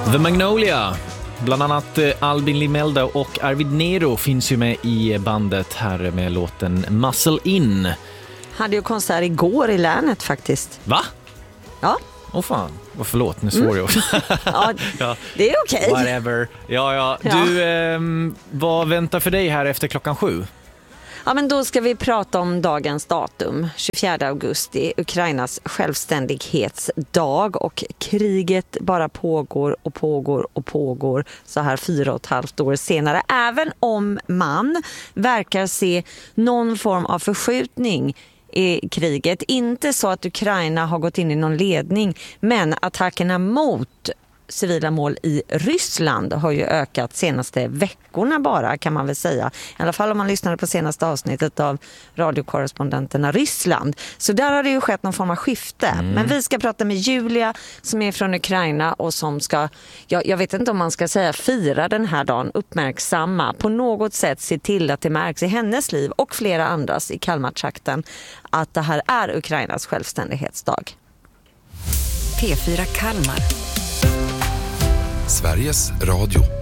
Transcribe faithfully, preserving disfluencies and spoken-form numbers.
The Magnolia, bland annat Albin Limelda och Arvid Nero finns ju med i bandet här med låten Muscle In. Hade ju konsert igår i länet faktiskt. Va? Ja. Åh oh fan, oh, förlåt, nu svår jag. Mm. ja, ja, det är okej. Okay. Whatever. Ja, ja. Ja. Du, eh, vad väntar för dig här efter klockan sju? Ja, men då ska vi prata om dagens datum, tjugofjärde augusti, Ukrainas självständighetsdag, och kriget bara pågår och pågår och pågår så här fyra och ett halvt år senare. Även om man verkar se någon form av förskjutning i kriget. Inte så att Ukraina har gått in i någon ledning, men attackerna mot civila mål i Ryssland har ju ökat senaste veckorna bara, kan man väl säga. I alla fall om man lyssnade på senaste avsnittet av radiokorrespondenterna Ryssland. Så där har det ju skett någon form av skifte. Mm. Men vi ska prata med Julia som är från Ukraina och som ska, jag, jag vet inte om man ska säga fira den här dagen, uppmärksamma, på något sätt se till att det märks i hennes liv och flera andras i Kalmartrakten att det här är Ukrainas självständighetsdag. P fyra Kalmar. Sveriges Radio.